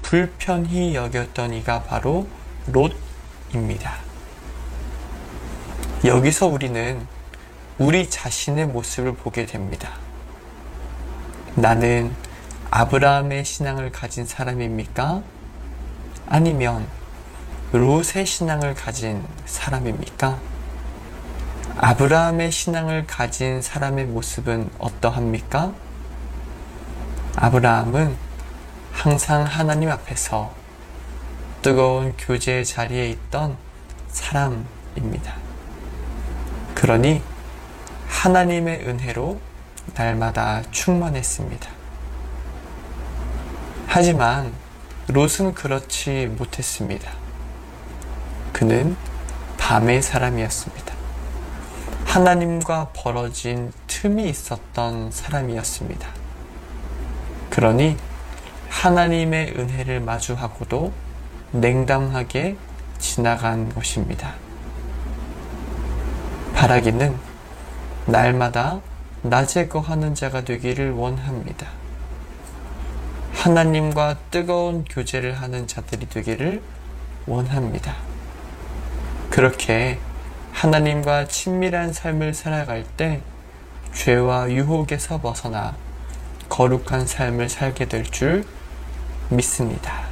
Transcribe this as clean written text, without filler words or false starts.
불편히 여겼던 이가 바로 롯입니다. 여기서 우리는 우리 자신의 모습을 보게 됩니다. 나는 아브라함의 신앙을 가진 사람입니까? 아니면 롯의 신앙을 가진 사람입니까? 아브라함의 신앙을 가진 사람의 모습은 어떠합니까? 아브라함은 항상 하나님 앞에서 뜨거운 교제의 자리에 있던 사람입니다. 그러니 하나님의 은혜로 날마다 충만했습니다. 하지만 롯은 그렇지 못했습니다. 그는 밤의 사람이었습니다. 하나님과 벌어진 틈이 있었던 사람이었습니다. 그러니 하나님의 은혜를 마주하고도 냉담하게 지나간 것입니다. 바라기는 날마다 낮에 거하는 자가 되기를 원합니다. 하나님과 뜨거운 교제를 하는 자들이 되기를 원합니다. 그렇게 하나님과 친밀한 삶을 살아갈 때 죄와 유혹에서 벗어나 거룩한 삶을 살게 될 줄 믿습니다.